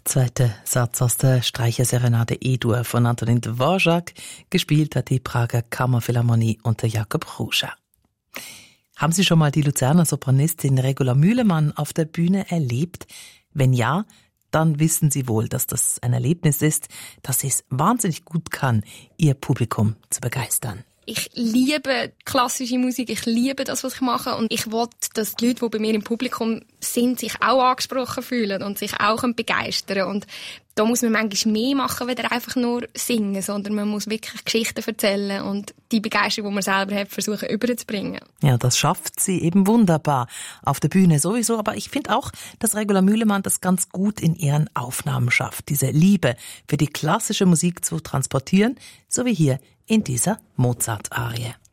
zweite Satz aus der Streicherserenade E-Dur von Antonin Dvorak. Gespielt hat die Prager Kammerphilharmonie unter Jakob Ruscha. Haben Sie schon mal die Luzerner Sopranistin Regula Mühlemann auf der Bühne erlebt? Wenn ja, dann wissen Sie wohl, dass das ein Erlebnis ist, dass sie es wahnsinnig gut kann, ihr Publikum zu begeistern. Ich liebe klassische Musik, ich liebe das, was ich mache, und ich will, dass die Leute, die bei mir im Publikum sind, sich auch angesprochen fühlen und sich auch begeistern können. Und da muss man manchmal mehr machen, als einfach nur singen, sondern man muss wirklich Geschichten erzählen und die Begeisterung, die man selber hat, versuchen überzubringen. Ja, das schafft sie eben wunderbar. Auf der Bühne sowieso, aber ich finde auch, dass Regula Mühlemann das ganz gut in ihren Aufnahmen schafft, diese Liebe für die klassische Musik zu transportieren, so wie hier in dieser Mozart-Arie.